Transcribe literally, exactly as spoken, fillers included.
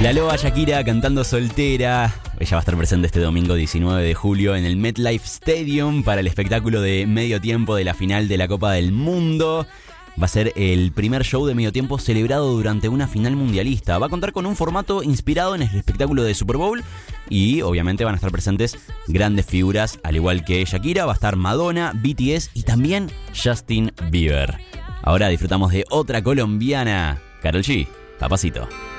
La loba Shakira cantando Soltera. Ella va a estar presente este domingo diecinueve de julio en el MetLife Stadium para el espectáculo de medio tiempo de la final de la Copa del Mundo. Va a ser el primer show de medio tiempo celebrado durante una final mundialista. Va a contar con un formato inspirado en el espectáculo de Super Bowl y obviamente van a estar presentes grandes figuras, al igual que Shakira. Va a estar Madonna, B T S y también Justin Bieber. Ahora disfrutamos de otra colombiana, Karol G, Papacito.